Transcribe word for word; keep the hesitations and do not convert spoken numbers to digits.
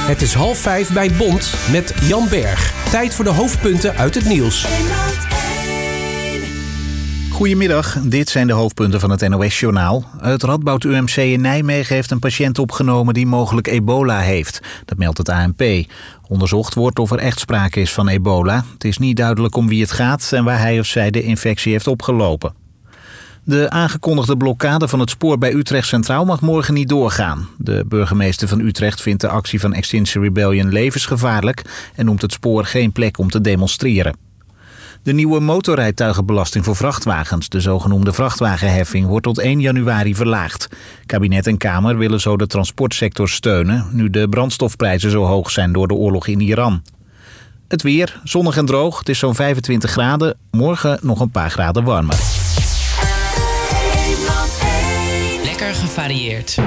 Het is half vijf bij Bond met Jan Berg. Tijd voor de hoofdpunten uit het nieuws. Goedemiddag, dit zijn de hoofdpunten van het N O S-journaal. Het Radboud U M C in Nijmegen heeft een patiënt opgenomen die mogelijk ebola heeft. Dat meldt het A N P. Onderzocht wordt of er echt sprake is van ebola. Het is niet duidelijk om wie het gaat en waar hij of zij de infectie heeft opgelopen. De aangekondigde blokkade van het spoor bij Utrecht Centraal mag morgen niet doorgaan. De burgemeester van Utrecht vindt de actie van Extinction Rebellion levensgevaarlijk en noemt het spoor geen plek om te demonstreren. De nieuwe motorrijtuigenbelasting voor vrachtwagens, de zogenoemde vrachtwagenheffing, wordt tot één januari verlaagd. Kabinet en Kamer willen zo de transportsector steunen, nu de brandstofprijzen zo hoog zijn door de oorlog in Iran. Het weer, zonnig en droog, het is zo'n vijfentwintig graden, morgen nog een paar graden warmer. Lekker gevarieerd.